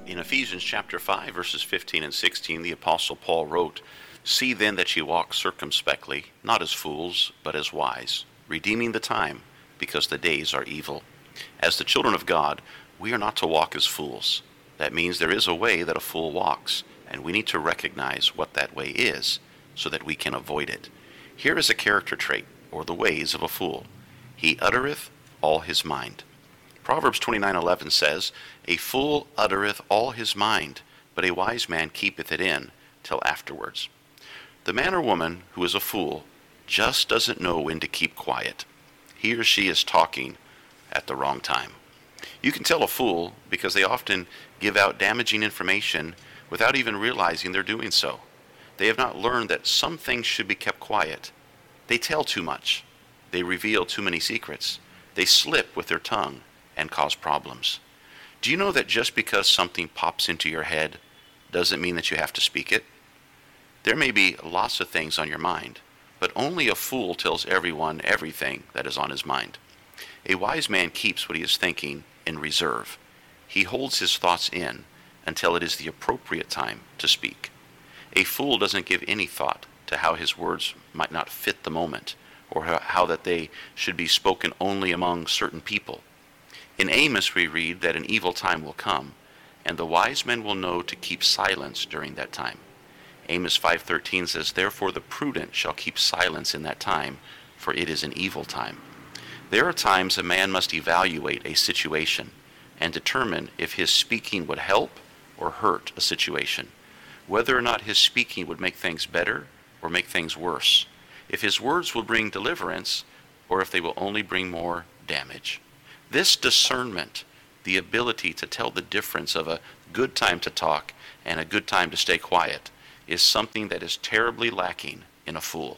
In Ephesians chapter 5, verses 15 and 16, the Apostle Paul wrote, "See then that ye walk circumspectly, not as fools, but as wise, redeeming the time, because the days are evil." As the children of God, we are not to walk as fools. That means there is a way that a fool walks, and we need to recognize what that way is, so that we can avoid it. Here is a character trait, or the ways of a fool. He uttereth all his mind. Proverbs 29:11 says, "A fool uttereth all his mind, but a wise man keepeth it in till afterwards." The man or woman who is a fool just doesn't know when to keep quiet. He or she is talking at the wrong time. You can tell a fool because they often give out damaging information without even realizing they're doing so. They have not learned that some things should be kept quiet. They tell too much. They reveal too many secrets. They slip with their tongue and cause problems. Do you know that just because something pops into your head doesn't mean that you have to speak it? There may be lots of things on your mind, but only a fool tells everyone everything that is on his mind. A wise man keeps what he is thinking in reserve. He holds his thoughts in until it is the appropriate time to speak. A fool doesn't give any thought to how his words might not fit the moment, or how that they should be spoken only among certain people. In Amos we read that an evil time will come, and the wise men will know to keep silence during that time. Amos 5:13 says, "Therefore the prudent shall keep silence in that time, for it is an evil time." There are times a man must evaluate a situation and determine if his speaking would help or hurt a situation, whether or not his speaking would make things better or make things worse, if his words will bring deliverance or if they will only bring more damage. This discernment, the ability to tell the difference of a good time to talk and a good time to stay quiet, is something that is terribly lacking in a fool.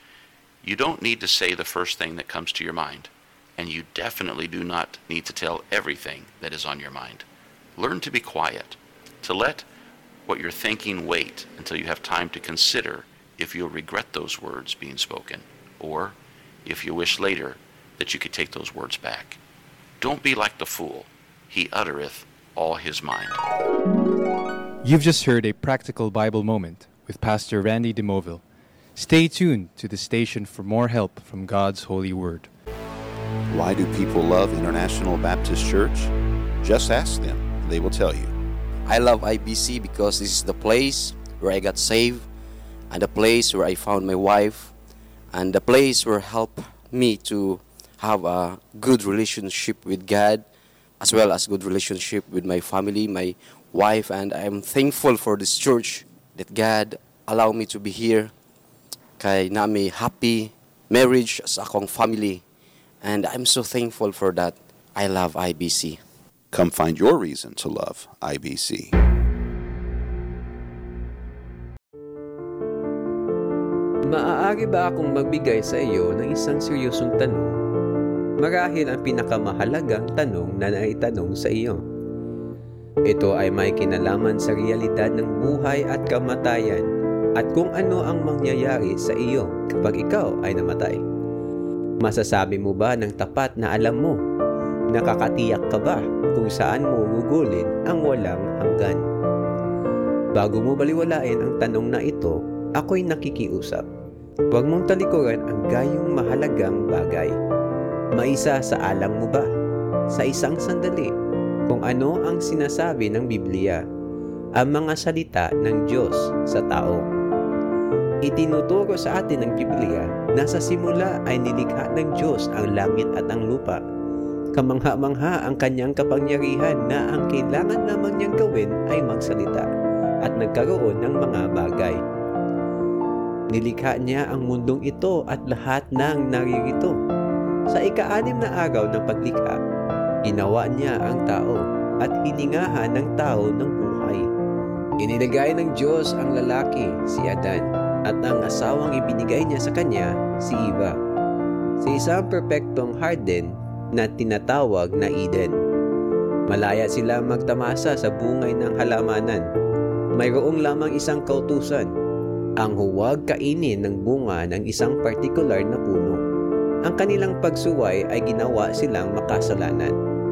You don't need to say the first thing that comes to your mind, and you definitely do not need to tell everything that is on your mind. Learn to be quiet, to let what you're thinking wait until you have time to consider if you'll regret those words being spoken, or if you wish later that you could take those words back. Don't be like the fool. He uttereth all his mind. You've just heard a practical Bible moment with Pastor Randy DeMoville. Stay tuned to the station for more help from God's holy word. Why do people love International Baptist Church? Just ask them. They will tell you. I love IBC because this is the place where I got saved, and the place where I found my wife, and the place where helped me to have a good relationship with God, as well as good relationship with my family, my wife, and I'm thankful for this church that God allowed me to be here. Kay na may happy marriage sa akong family, and I'm so thankful for that. I love IBC. Come find your reason to love IBC. Maaari ba akong magbigay sa iyo ng isang seryosong tanong? Marahil ang pinakamahalagang tanong na naitanong sa iyo. Ito ay may kinalaman sa realidad ng buhay at kamatayan at kung ano ang mangyayari sa iyo kapag ikaw ay namatay. Masasabi mo ba ng tapat na alam mo? Nakakatiyak ka ba kung saan mo gugulin ang walang hanggan? Bago mo baliwalain ang tanong na ito, ako'y nakikiusap. Huwag mong talikuran ang gayong mahalagang bagay. Maisa sa alam mo ba, sa isang sandali, kung ano ang sinasabi ng Biblia, ang mga salita ng Diyos sa tao. Itinuturo sa atin ng Biblia na sa simula ay nilikha ng Diyos ang langit at ang lupa. Kamangha-mangha ang kanyang kapangyarihan na ang kailangan lamang niyang gawin ay magsalita at nagkaroon ng mga bagay. Nilikha niya ang mundong ito at lahat ng naririto. Sa ika-6 na araw ng paglikha, ginawa niya ang tao at hiningahan ng tao ng buhay. Inilagay ng Diyos ang lalaki, si Adan, at ang asawang ibinigay niya sa kanya, si Eva, sa isang perpektong harden na tinatawag na Eden. Malaya sila magtamasa sa bungay ng halamanan. Mayroong lamang isang kautusan, ang huwag kainin ng bunga ng isang partikular na puno. Ang kanilang pagsuway ay ginawa silang makasalanan.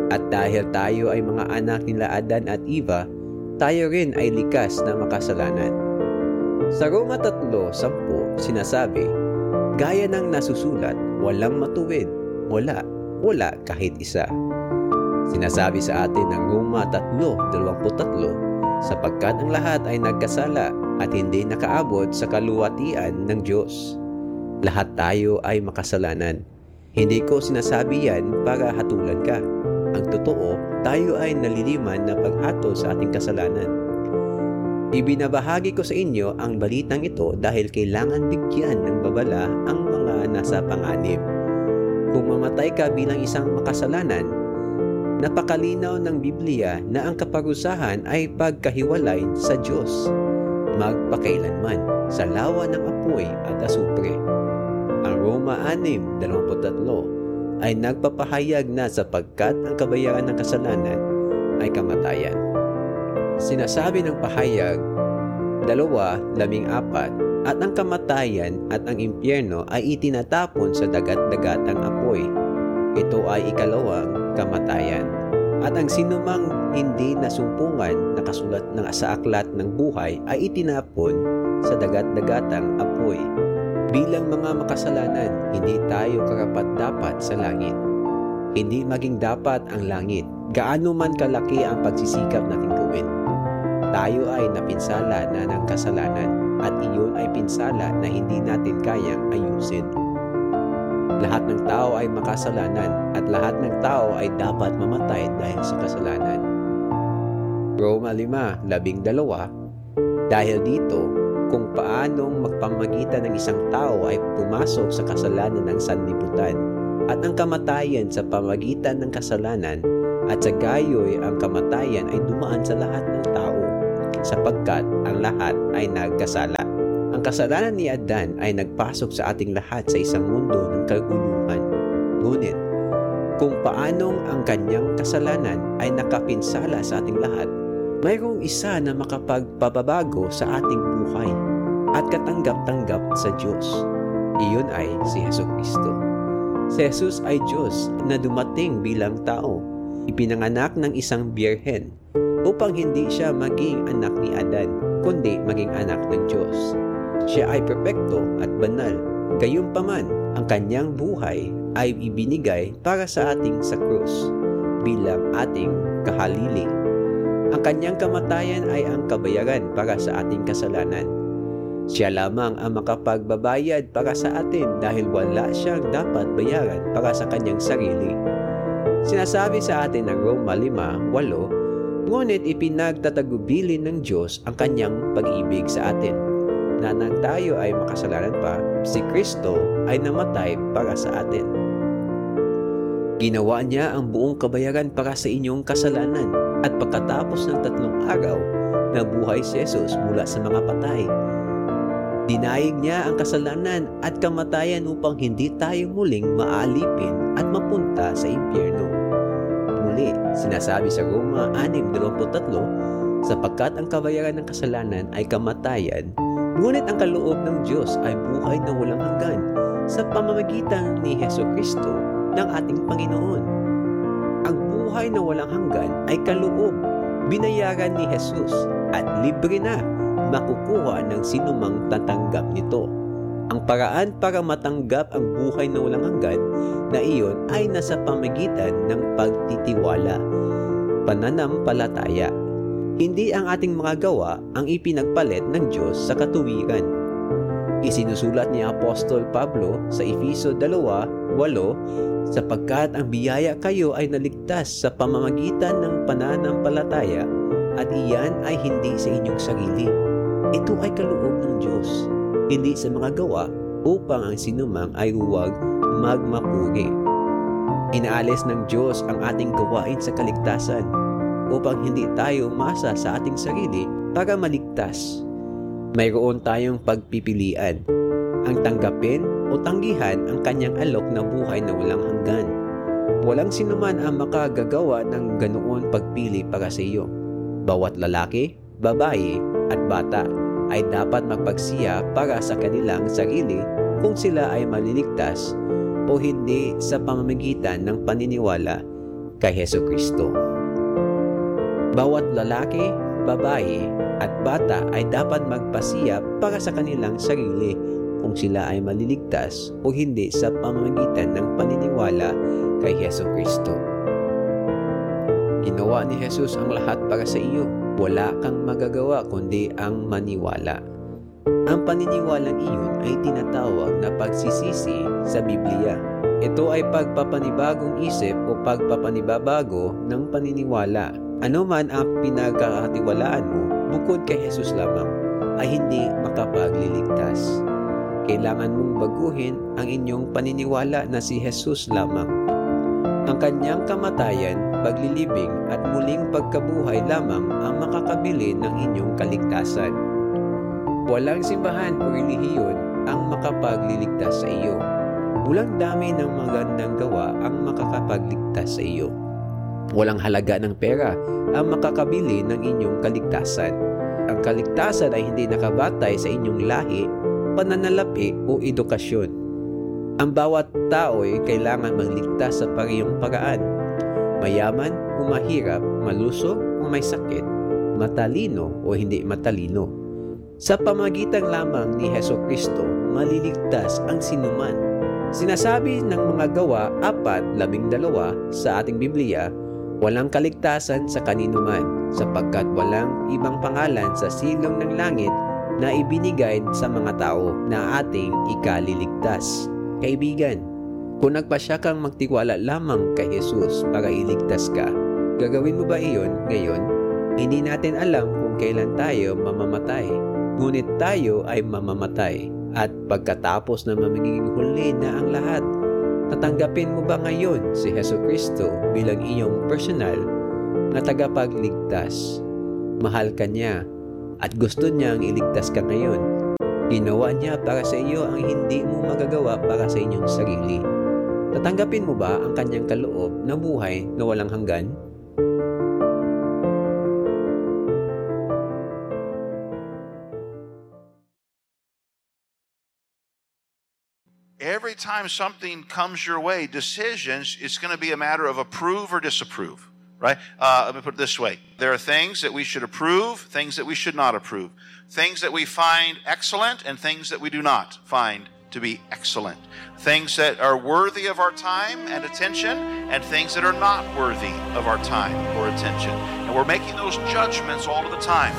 At dahil tayo ay mga anak nila Adan at Eva, tayo rin ay likas na makasalanan. Sa Roma 3:10 sinasabi, gaya ng nasusulat, walang matuwid, wala kahit isa. Sinasabi sa atin ng Roma 3:23, sapagkat ang lahat ay nagkasala at hindi nakaabot sa kaluwatian ng Diyos. Lahat tayo ay makasalanan. Hindi ko sinasabi yan para hatulan ka. Ang totoo, tayo ay naliliman na paghatol sa ating kasalanan. Ibinabahagi ko sa inyo ang balitang ito dahil kailangan bigyan ng babala ang mga nasa panganib. Kung mamatay ka bilang isang makasalanan, napakalinaw ng Biblia na ang kaparusahan ay pagkahiwalay sa Diyos, magpakailanman, sa lawa ng apoy at asupre. Ang Roma 6:23 ay nagpapahayag na sapagkat ang kabayaran ng kasalanan ay kamatayan. Sinasabi ng pahayag 2:14 at ang kamatayan at ang impyerno ay itinatapon sa dagat-dagatang apoy. Ito ay ikalawang kamatayan. At ang sinumang hindi nasumpungan na kasulat sa aklat ng buhay ay itinapon sa dagat-dagatang apoy. Bilang mga makasalanan, hindi tayo karapat-dapat sa langit. Hindi maging dapat ang langit, gaano man kalaki ang pagsisikap natin gawin. Tayo ay napinsala na ng kasalanan at iyon ay pinsala na hindi natin kayang ayusin. Lahat ng tao ay makasalanan at lahat ng tao ay dapat mamatay dahil sa kasalanan. Roma 5:12 dahil dito, kung paanong magpamagitan ng isang tao ay pumasok sa kasalanan ng sanlibutan at ang kamatayan sa pamagitan ng kasalanan at sa gayoy ang kamatayan ay dumaan sa lahat ng tao sapagkat ang lahat ay nagkasala. Ang kasalanan ni Adan ay nagpasok sa ating lahat sa isang mundo ng kaguluhan. Ngunit, kung paanong ang kanyang kasalanan ay nakapinsala sa ating lahat, mayroong isa na makapagpababago sa ating buhay at katanggap-tanggap sa Diyos. Iyon ay si Jesucristo. Si Jesus ay Diyos na dumating bilang tao, ipinanganak ng isang birhen upang hindi siya maging anak ni Adan, kundi maging anak ng Diyos. Siya ay perpekto at banal. Gayunpaman, ang kanyang buhay ay ibinigay para sa ating sa krus bilang ating kahalili. Ang kanyang kamatayan ay ang kabayaran para sa ating kasalanan. Siya lamang ang makapagbabayad para sa atin dahil wala siyang dapat bayaran para sa kanyang sarili. Sinasabi sa atin ng Roma 5:8, ngunit ipinagtatagubilin ng Diyos ang kanyang pag-ibig sa atin, na nang tayo ay makasalanan pa, si Kristo ay namatay para sa atin. Ginawa niya ang buong kabayaran para sa inyong kasalanan at pagkatapos ng 3 araw, nabuhay si Jesus mula sa mga patay. Dinayig niya ang kasalanan at kamatayan upang hindi tayo muling maalipin at mapunta sa impyerno. Muli, sinasabi sa Roma 6:23, sapagkat ang kabayaran ng kasalanan ay kamatayan, ngunit ang kaloob ng Diyos ay buhay na walang hanggan sa pamamagitan ni Jesucristo ng ating Panginoon. Ang buhay na walang hanggan ay kaloob, binayaran ni Jesus at libre na makukuha ng sinumang tatanggap nito. Ang paraan para matanggap ang buhay na walang hanggan na iyon ay nasa pamamagitan ng pagtitiwala, pananampalataya. Hindi ang ating mga gawa ang ipinagpalit ng Diyos sa katuwiran. Isinusulat ni Apostol Pablo sa Efeso 2:8, sapagkat ang biyaya kayo ay naligtas sa pamamagitan ng pananampalataya at iyan ay hindi sa inyong sarili. Ito ay kaloob ng Diyos, hindi sa mga gawa upang ang sinumang ay huwag magmapuri. Inaalis ng Diyos ang ating gawain sa kaligtasan upang hindi tayo umasa sa ating sarili para maligtas. Mayroon tayong pagpipilian, ang tanggapin o tanggihan ang kanyang alok na buhay na walang hanggan. Walang sinuman ang makagagawa ng ganoon pagpili para sa iyo. Bawat lalaki, babae at bata ay dapat magpagsiya para sa kanilang sarili kung sila ay maliligtas o hindi sa pamamagitan ng paniniwala kay Hesus Kristo. Bawat lalaki, babae at bata ay dapat magpasiya para sa kanilang sarili kung sila ay maliligtas o hindi sa pamamagitan ng paniniwala kay Hesus Kristo. Ginawa ni Jesus ang lahat para sa iyo. Wala kang magagawa kundi ang maniwala. Ang paniniwalang iyon ay tinatawag na pagsisisi sa Biblia. Ito ay pagpapanibagong isip o pagpapanibabago ng paniniwala. Ano man ang pinagkakatiwalaan mo bukod kay Jesus lamang ay hindi makapagliligtas. Kailangan mong baguhin ang inyong paniniwala na si Jesus lamang. Ang kanyang kamatayan, paglilibing at muling pagkabuhay lamang ang makakabili ng inyong kaligtasan. Walang simbahan o relihiyon ang makapagliligtas sa iyo. Walang dami ng magandang gawa ang makakapagligtas sa iyo. Walang halaga ng pera ang makakabili ng inyong kaligtasan. Ang kaligtasan ay hindi nakabatay sa inyong lahi, pananalapi o edukasyon. Ang bawat tao ay kailangan magligtas sa parehong paraan. Mayaman o mahirap, malusog o may sakit, matalino o hindi matalino. Sa pamagitan lamang ni Hesus Kristo, maliligtas ang sinuman. Sinasabi ng mga Gawa 4:12 sa ating Biblia, walang kaligtasan sa kaninuman sapagkat walang ibang pangalan sa silong ng langit na ibinigay sa mga tao na ating ikaliligtas. Kaibigan, kung nagpasya kang magtiwala lamang kay Jesus para iligtas ka, gagawin mo ba iyon ngayon? Hindi natin alam kung kailan tayo mamamatay. Ngunit tayo ay mamamatay. At pagkatapos na magiging huli na ang lahat, tatanggapin mo ba ngayon si Hesus Kristo bilang iyong personal na tagapagligtas? Mahal ka niya at gusto niyang iligtas ka ngayon. Ginawa niya para sa iyo ang hindi mo magagawa para sa inyong sarili. Tatanggapin mo ba ang kanyang kaloob na buhay na walang hanggan? Every time something comes your way, decisions, it's going to be a matter of approve or disapprove, right? Let me put it this way. There are things that we should approve, things that we should not approve. Things that we find excellent and things that we do not find to be excellent. Things that are worthy of our time and attention and things that are not worthy of our time or attention. And we're making those judgments all of the time.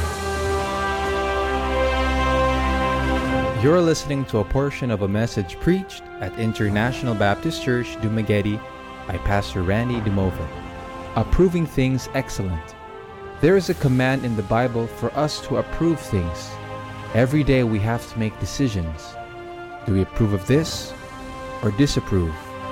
You're listening to a portion of a message preached at International Baptist Church, Dumaguete by Pastor Randy DeMova. Approving things excellent. There is a command in the Bible for us to approve things. Every day we have to make decisions. Do we approve of this or disapprove?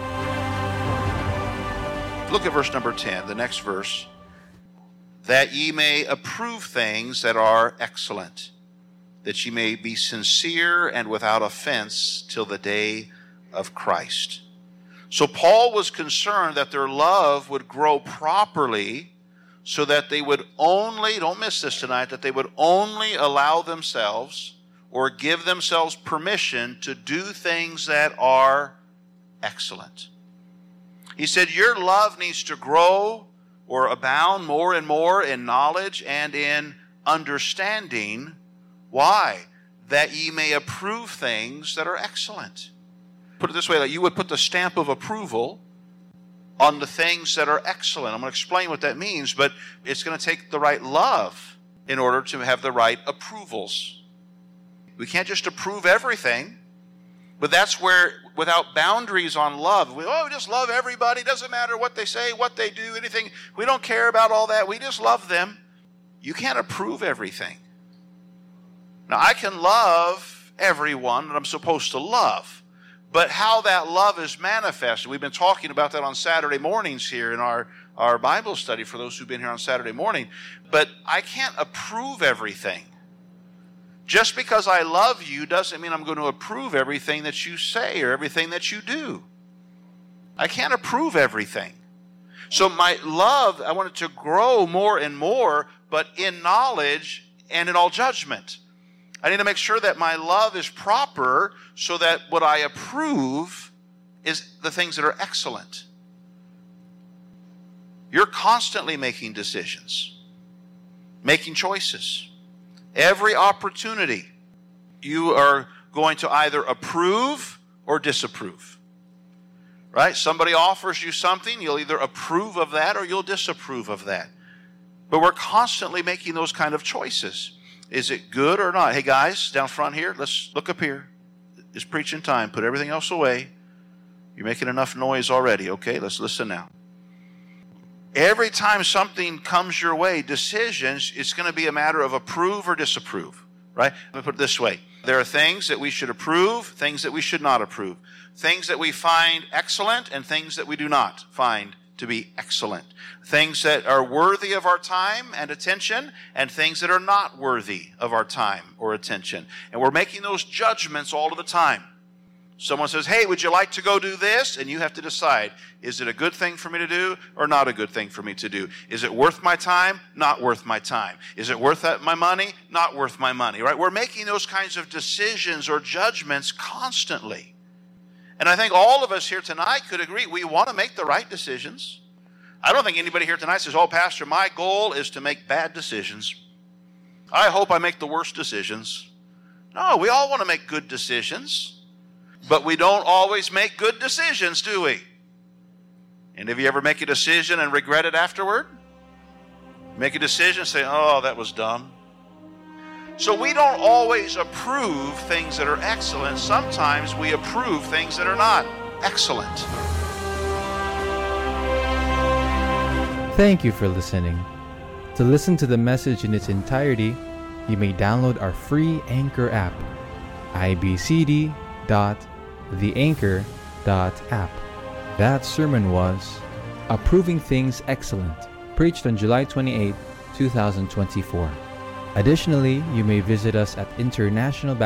Look at verse number 10, the next verse. That ye may approve things that are excellent, that ye may be sincere and without offense till the day of Christ. So Paul was concerned that their love would grow properly so that they would only, don't miss this tonight, that they would only allow themselves or give themselves permission to do things that are excellent. He said, your love needs to grow or abound more and more in knowledge and in understanding. Why? That ye may approve things that are excellent. Put it this way, that you would put the stamp of approval on the things that are excellent. I'm going to explain what that means, but it's going to take the right love in order to have the right approvals. We can't just approve everything, but that's where, without boundaries on love, we just love everybody. Doesn't matter what they say, what they do, anything. We don't care about all that. We just love them. You can't approve everything. Now, I can love everyone that I'm supposed to love. But how that love is manifested, we've been talking about that on Saturday mornings here in our Bible study for those who've been here on Saturday morning. But I can't approve everything. Just because I love you doesn't mean I'm going to approve everything that you say or everything that you do. I can't approve everything. So my love, I want it to grow more and more, but in knowledge and in all judgment. I need to make sure that my love is proper so that what I approve is the things that are excellent. You're constantly making decisions, making choices. Every opportunity, you are going to either approve or disapprove. Right? Somebody offers you something, you'll either approve of that or you'll disapprove of that. But we're constantly making those kind of choices. Is it good or not? Hey guys, down front here, let's look up here. It's preaching time. Put everything else away. You're making enough noise already. Okay, let's listen now. Every time something comes your way, decisions, it's going to be a matter of approve or disapprove. Right? Let me put it this way. There are things that we should approve, things that we should not approve. Things that we find excellent and things that we do not find to be excellent. Things that are worthy of our time and attention and things that are not worthy of our time or attention. And we're making those judgments all of the time. Someone says, hey, would you like to go do this? And you have to decide, is it a good thing for me to do or not a good thing for me to do? Is it worth my time? Not worth my time. Is it worth my money? Not worth my money, right? We're making those kinds of decisions or judgments constantly. And I think all of us here tonight could agree we want to make the right decisions. I don't think anybody here tonight says, oh, Pastor, my goal is to make bad decisions. I hope I make the worst decisions. No, we all want to make good decisions. But we don't always make good decisions, do we? And have you ever make a decision and regret it afterward? Make a decision and say, oh, that was dumb. So we don't always approve things that are excellent. Sometimes we approve things that are not excellent. Thank you for listening. To listen to the message in its entirety, you may download our free Anchor app, ibcd.theanchor.app. That sermon was Approving Things Excellent, preached on July 28, 2024. Additionally, you may visit us at International